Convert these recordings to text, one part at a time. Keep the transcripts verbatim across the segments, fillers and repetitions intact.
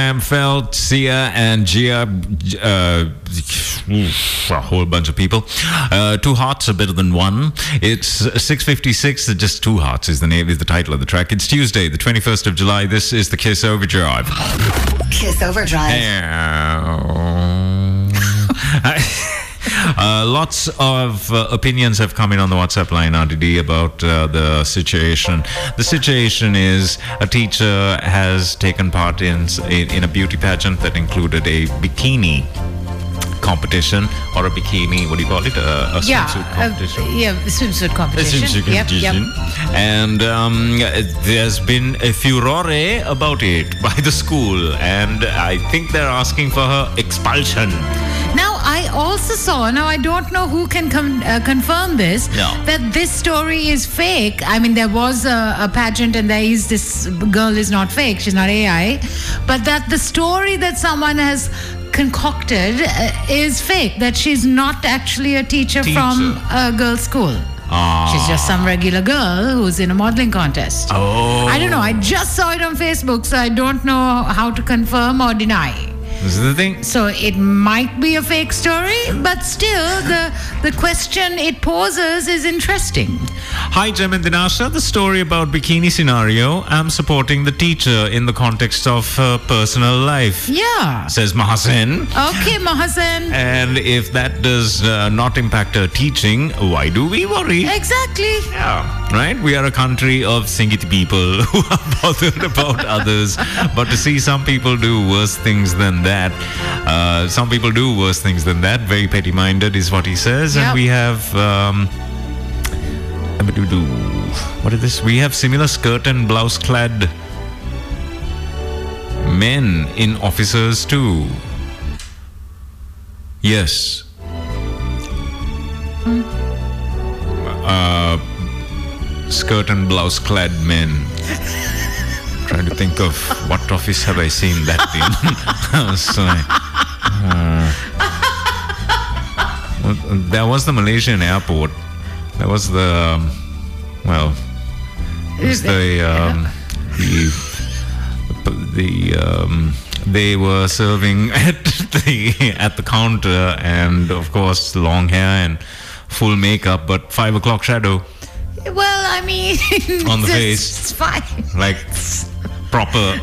Felt, Sia and Gia, uh, a whole bunch of people. Uh, two hearts are better than one. It's six fifty-six. Just two hearts is the name, is the title of the track. It's Tuesday, the twenty-first of July. This is the Kiss Overdrive. Kiss Overdrive. Uh, lots of uh, opinions have come in on the WhatsApp line, R D D, about uh, the situation. The situation is a teacher has taken part in, in a beauty pageant that included a bikini competition, or a bikini, what do you call it? A, a yeah, swimsuit competition. Uh, yeah, swimsuit competition. A swimsuit competition. Yep, yep. And um, there's been a furore about it by the school, and I think they're asking for her expulsion. Now, I also saw, now I don't know who can com- uh, confirm this, No. that this story is fake. I mean, there was a, a pageant and there is this girl is not fake, she's not A I, but that the story that someone has concocted uh, is fake, that she's not actually a teacher, Teacher. from a girls' school. Ah. She's just some regular girl who's in a modeling contest. Oh. I don't know, I just saw it on Facebook, so I don't know how to confirm or deny. This is the thing. So it might be a fake story, but still the the question it poses is interesting. Hi, Jem and Dinasha. The story about bikini scenario. I'm supporting the teacher in the context of uh, personal life. Yeah. Says Mahasen. Okay, Mahasen. And if that does uh, not impact her teaching, why do we worry? Exactly. Yeah, right? We are a country of Singiti people who are bothered about others. But to see some people do worse things than that, uh, some people do worse things than that. Very petty-minded is what he says. Yep. And we have... Um, what is this? We have similar skirt and blouse-clad men in officers too. Yes. Hmm. Uh, skirt and blouse-clad men. Trying to think of what office have I seen that in. So, uh, there was the Malaysian airport. There was the, um, well, it was the, um, the, the, um, they were serving at the at the counter, and of course long hair and full makeup, but five o'clock shadow. Well, I mean, on the it's, face, it's fine. like proper,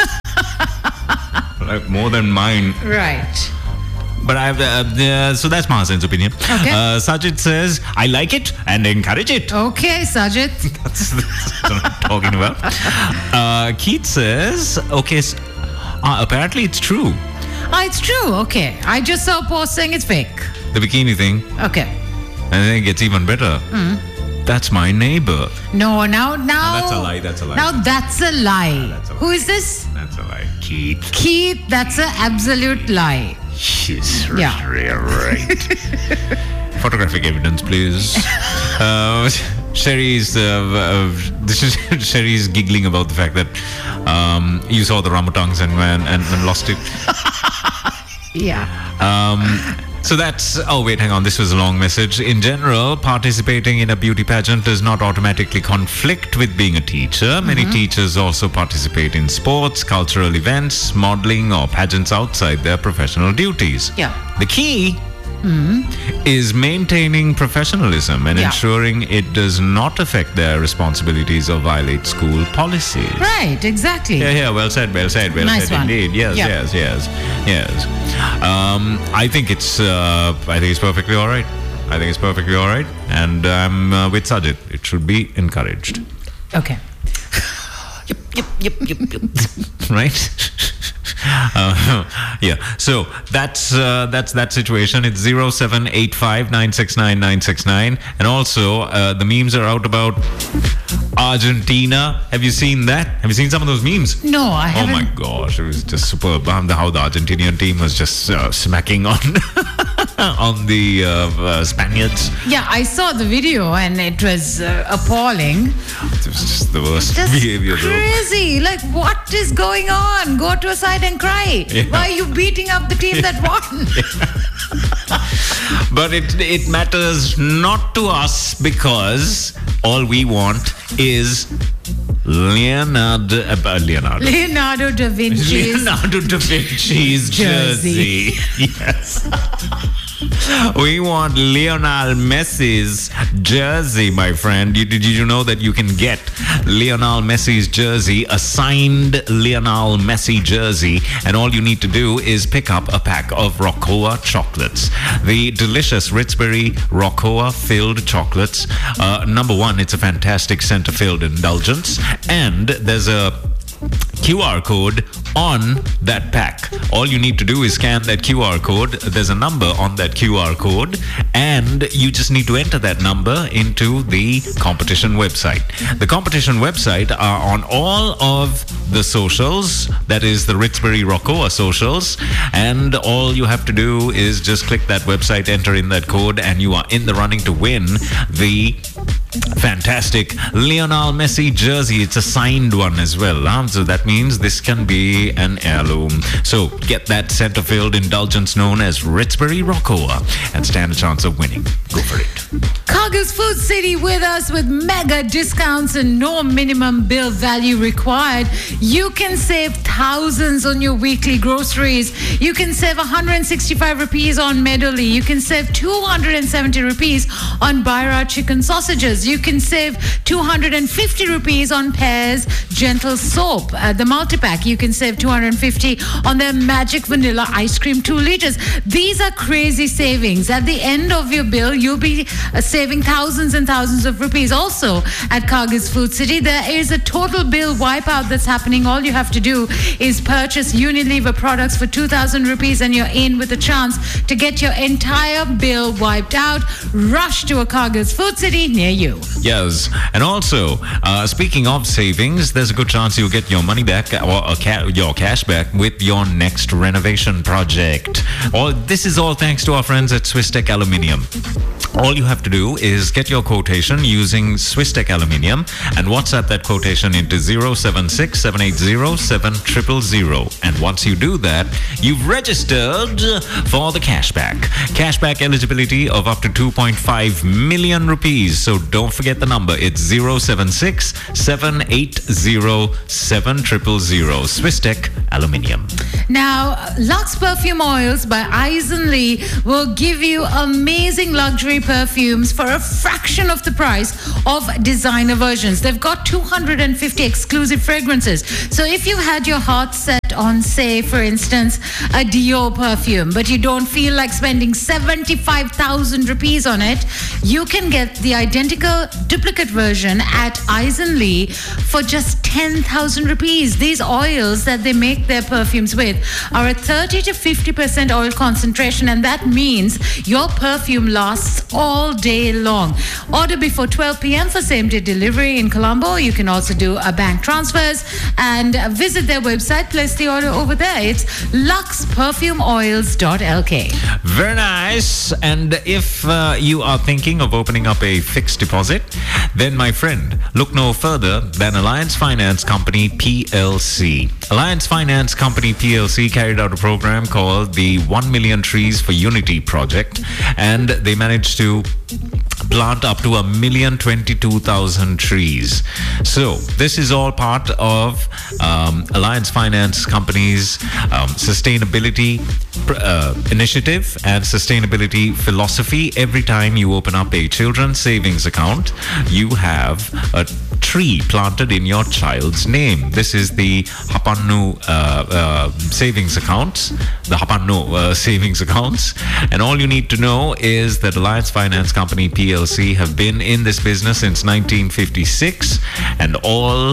like more than mine. Right. But I've, uh, uh, so that's Mahasen's opinion. Okay. Uh, Sajid says, I like it and encourage it. Okay, Sajid. that's, that's what I'm talking about. Uh, Keith says, okay, so, uh, apparently it's true. Oh, it's true. Okay. I just saw a post saying it's fake. The bikini thing. Okay. And then it gets even better. Mm. That's my neighbor. No, now, now. No, that's a lie, that's a lie. Now that's a lie. That's a lie. Who is this? That's a lie. Keith. Keith, that's an absolute lie. She's Yeah. right. Photographic evidence, please. uh, Sherry's, uh, uh, this is Sherry's giggling about the fact that um, you saw the rambutangs and, and, and lost it. Yeah. Um, so that's, oh wait, hang on, this was a long message. In general, participating in a beauty pageant does not automatically conflict with being a teacher. Many Mm-hmm. teachers also participate in sports, cultural events, modeling, or pageants outside their professional duties. Yeah. The key is maintaining professionalism and Yeah. ensuring it does not affect their responsibilities or violate school policies. Right, exactly. Yeah, yeah, well said, well said, well Nice said one. indeed. Yes, Yeah. yes, yes, yes. Um, I think it's, uh, I think it's perfectly all right. I think it's perfectly all right, and I'm uh, with Sajid. It should be encouraged, Okay. yep, yep, yep, yep, yep. Right? Uh, yeah. So that's uh, that's that situation. It's zero seven eight five nine six nine nine six nine, and also uh, the memes are out about Argentina. Have you seen that? Have you seen some of those memes? No, I Oh haven't. my gosh, it was just superb. Um, the, how the Argentinian team was just uh, smacking on on the uh, uh, Spaniards. Yeah, I saw the video and it was uh, appalling. It was just the worst Just behavior. though. crazy. Like, what is going on? Go to a side and cry. Yeah. Why are you beating up the team that won? But it it matters not to us, because all we want is Leonardo, uh, Leonardo. Leonardo da Vinci's Leonardo da Vinci's jersey. Jersey. Yes. We want Lionel Messi's jersey, my friend. You, did you know that you can get Lionel Messi's jersey, a signed Lionel Messi jersey, and all you need to do is pick up a pack of Rocoa chocolates. The delicious Ritzberry Rocoa filled chocolates. Uh, number one, it's a fantastic center-filled indulgence, and there's a Q R code on that pack. All you need to do is scan that Q R code. There's a number on that Q R code, and you just need to enter that number into the competition website. The competition website are on all of the socials, that is the Ritzberry Rocoa socials, and all you have to do is just click that website, enter in that code, and you are in the running to win the fantastic Lionel Messi jersey. It's a signed one as well, huh? So that means this can be an heirloom. So get that center-filled indulgence known as Ritzberry Rocoa and stand a chance of winning. Go for it. Cargill's Food City with us with mega discounts and no minimum bill value required. You can save thousands on your weekly groceries. You can save one hundred sixty-five rupees on Medley. You can save two hundred seventy rupees on Baira chicken sausages. You can save two hundred fifty rupees on Pear's Gentle Soap, uh, the multi-pack. You can save two hundred fifty on their Magic Vanilla Ice Cream two liters. These are crazy savings. At the end of your bill, you'll be uh, saving thousands and thousands of rupees. Also, at Cargill's Food City, there is a total bill wipeout that's happening. All you have to do is purchase Unilever products for two thousand rupees and you're in with a chance to get your entire bill wiped out. Rush to a Cargill's Food City near you. Yes. And also, uh, speaking of savings, there's a good chance you'll get your money back or a ca- your cash back with your next renovation project. All this is all thanks to our friends at Swisstech Aluminium. All you have to do is get your quotation using Swisstech Aluminium and WhatsApp that quotation into zero seven six, seven eight zero, seven zero zero zero. And once you do that, you've registered for the cashback. Cashback eligibility of up to two point five million rupees. So don't forget the number. It's zero seven six, seven eight zero, seven zero zero zero. Swisstech Aluminium. Now, Lux Perfume Oils by Eisenly will give you amazing luxury perfumes for a fraction of the price of designer versions. They've got two hundred fifty exclusive fragrances. So if you had your heart set on, say, for instance, a Dior perfume, but you don't feel like spending seventy-five thousand rupees on it, you can get the identical duplicate version at Eisenly for just ten thousand rupees. These oils that they make their perfumes with are a thirty to fifty percent oil concentration, and that means your perfume lasts all day long. Order before twelve p.m. for same-day delivery in Colombo. You can also do a bank transfers and visit their website, place the order over there. It's lux perfume oils dot l k. Very nice. And if uh, you are thinking of opening up a fixed deposit, then my friend, look no further than Alliance Finance Company P L C. Alliance Finance Company P L C carried out a program called the one million Trees for Unity project, and they managed to plant up to a million twenty-two thousand trees. So this is all part of um, Alliance Finance Company's um, sustainability uh, initiative and sustainability philosophy. Every time you open up a children's savings account, you have a tree planted in your child's name. This is the Hapannu uh, uh, savings accounts, the Hapannu uh, savings accounts. And all you need to know is that Alliance Finance Company P L C have been in this business since nineteen fifty-six, and all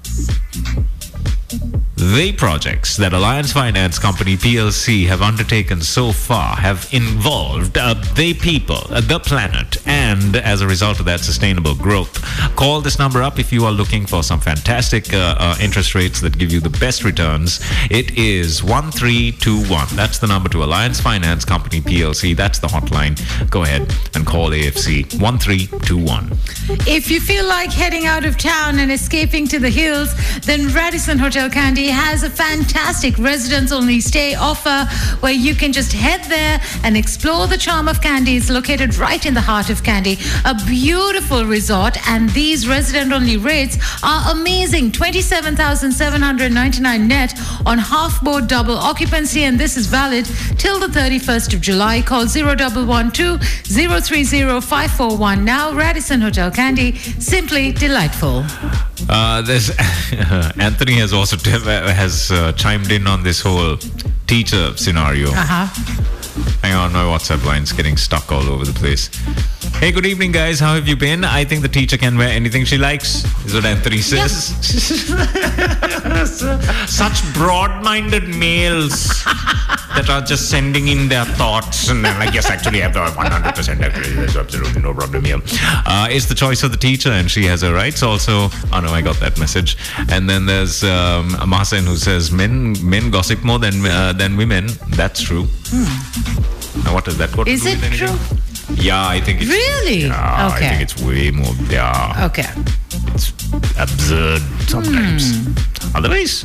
the projects that Alliance Finance Company P L C have undertaken so far have involved uh, the people, uh, the planet, and as a result of that, sustainable growth. Call this number up if you are looking for some fantastic uh, uh, interest rates that give you the best returns. It is one three two one. That's the number to Alliance Finance Company P L C. That's the hotline. Go ahead and call A F C one three two one. If you feel like heading out of town and escaping to the hills, then Radisson Hotel Kandy has a fantastic residents-only stay offer where you can just head there and explore the charm of Kandy. It's located right in the heart of Kandy. A beautiful resort, and these resident-only rates are amazing. twenty-seven thousand seven hundred ninety-nine net on half-board double occupancy, and this is valid till the thirty-first of July. Call zero one one two zero three zero five four one now. Radisson Hotel Kandy, simply delightful. Uh, there's Anthony has also t- has uh, chimed in on this whole teacher scenario. Uh-huh. Hang on, my WhatsApp line's getting stuck all over the place. Hey, good evening, guys. How have you been? I think the teacher can wear anything she likes, is what Anthony says. Such broad-minded males that are just sending in their thoughts and then like, yes, actually, I have the one hundred percent actually. There's absolutely no problem here. Uh, it's the choice of the teacher, and she has her rights also. Oh, no, I got that message. And then there's um, Masen who says, men men gossip more than uh, than women. That's true. Hmm. Now, what does that got Is to do it with anything? true? Yeah, I think it's... Really? Yeah, Okay. I think it's way more... Yeah. Okay. It's absurd sometimes. Hmm. Otherwise...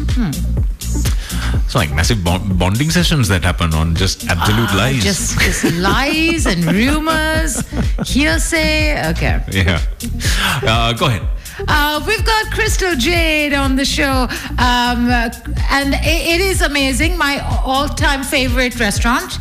It's like massive bond- bonding sessions that happen on just absolute Ah, lies. Just, just lies and rumors, hearsay. Okay. Yeah. Uh, go ahead. Uh, we've got Crystal Jade on the show, um, uh, and it, it is amazing. My all-time favorite restaurant.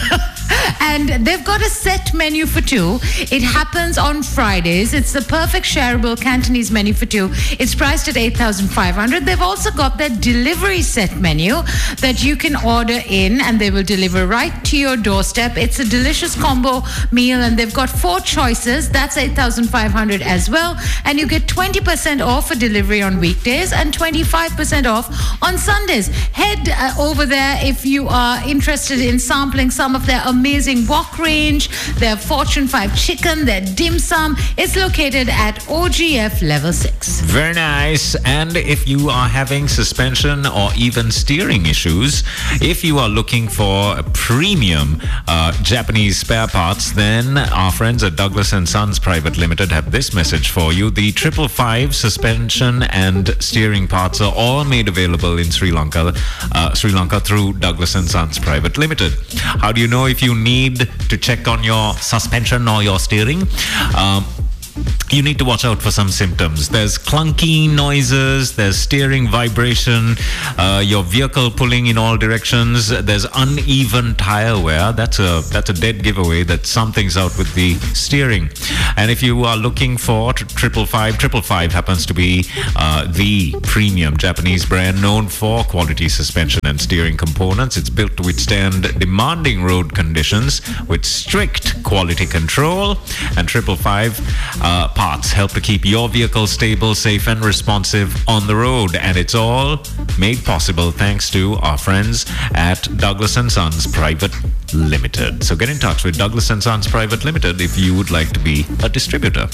And they've got a set menu for two. It happens on Fridays. It's the perfect shareable Cantonese menu for two. It's priced at eight thousand five hundred dollars. They've also got their delivery set menu that you can order in, and they will deliver right to your doorstep. It's a delicious combo meal, and they've got four choices. That's eight thousand five hundred dollars as well. And you get twenty percent off for delivery on weekdays and twenty-five percent off on Sundays. Head uh, over there if you are interested in sampling some of their amazing wok range, their Fortune five chicken, their dim sum. It's located at O G F level six. Very nice. And if you are having suspension or even steering issues, if you are looking for premium uh, Japanese spare parts, then our friends at Douglas and Sons Private Limited have this message for you. The triple five suspension and steering parts are all made available in Sri Lanka, uh, Sri Lanka through Douglas and Sons Private Limited. How do you know if you need to check on your suspension or your steering? Um, you need to watch out for some symptoms. There's clunky noises, there's steering vibration, uh, your vehicle pulling in all directions, there's uneven tire wear. That's a that's a dead giveaway that something's out with the steering. And if you are looking for triple five, triple five happens to be uh, the premium Japanese brand known for quality suspension and steering components. It's built to withstand demanding road conditions with strict quality control, and triple five Uh, parts help to keep your vehicle stable, safe, and responsive on the road. And it's all made possible thanks to our friends at Douglas and Sons Private Limited. So get in touch with Douglas and Sons Private Limited if you would like to be a distributor.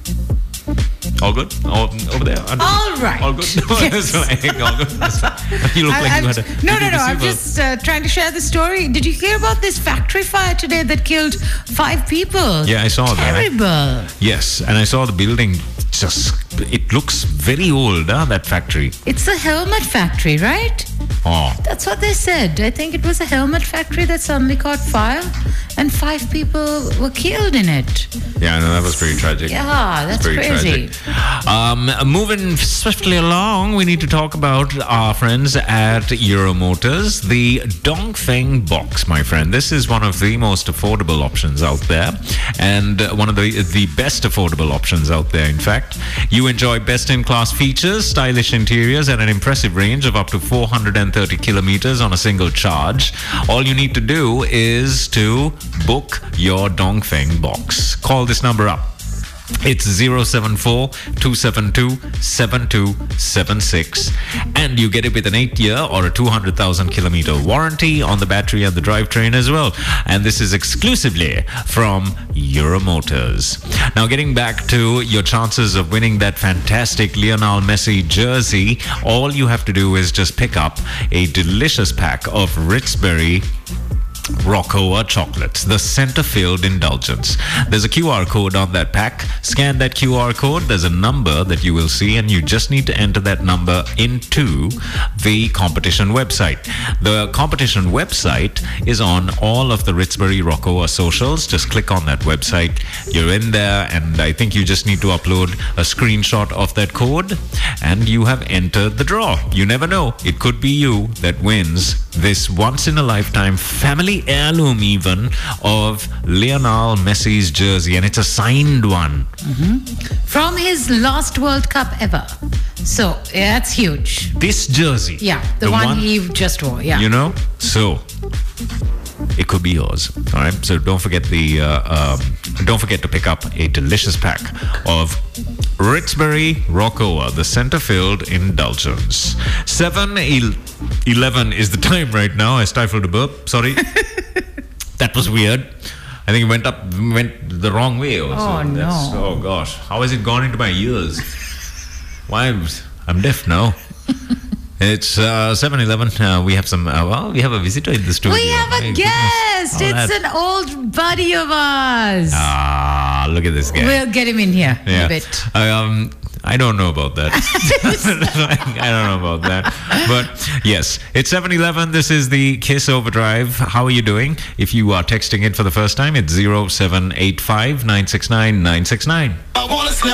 All good? All, over there? All right. All good? No, Yes. that's fine. All good? That's fine. You look I- like I'm- you had a... no, did no, you no. I'm receive a- just uh, trying to share the story. Did you hear about this factory fire today that killed five people? Yeah, I saw that. Terrible. Yes, and I saw the building just... It looks very old, huh, that factory. It's a helmet factory, right? Oh. That's what they said. I think it was a helmet factory that suddenly caught fire, and five people were killed in it. Yeah, no, that was pretty tragic. Yeah, that's Very crazy. tragic. Um, moving swiftly along, we need to talk about our friends at Euromotors. The Dongfeng Box, my friend. This is one of the most affordable options out there, and one of the the best affordable options out there, in fact. You enjoy best-in-class features, stylish interiors, and an impressive range of up to four hundred thirty kilometers on a single charge. All you need to do is to book your Dongfeng Box. Call this number up. It's zero seven four, two seven two, seven two seven six, and you get it with an eight-year or a two hundred thousand kilometer warranty on the battery and the drivetrain as well. And this is exclusively from Euromotors. Now, getting back to your chances of winning that fantastic Lionel Messi jersey, all you have to do is just pick up a delicious pack of Ritzberry Rockoa chocolates, the center-filled indulgence. There's a Q R code on that pack. Scan that Q R code. There's a number that you will see, and you just need to enter that number into the competition website. The competition website is on all of the Ritzbury Rockoa socials. Just click on that website. You're in there, and I think you just need to upload a screenshot of that code, and you have entered the draw. You never know. It could be you that wins this once-in-a-lifetime family heirloom even of Lionel Messi's jersey, and it's a signed one. Mm-hmm. From his last World Cup ever. So, yeah, that's huge. This jersey. Yeah, the, the one, one he just wore, yeah. You know? So, it could be yours. All right. So don't forget the uh, um, don't forget to pick up a delicious pack of Ritzbury Rockoa, the center-filled indulgence. Seven eleven is the time right now. I stifled a burp. Sorry, that was weird. I think it went up, went the wrong way. Also. Oh no! That's, oh gosh, how has it gone into my ears? Why I'm, I'm deaf now. It's uh, seven eleven. Uh, we have some, uh, well, we have a visitor in the studio. We have a My guest. Oh, it's that. an old buddy of ours. Ah, look at this guy. We'll get him in here yeah. a bit. Um, I don't know about that. I don't know about that. But yes, it's seven eleven. This is the Kiss Overdrive. How are you doing? If you are texting in for the first time, it's zero seven eight five nine six nine nine six nine.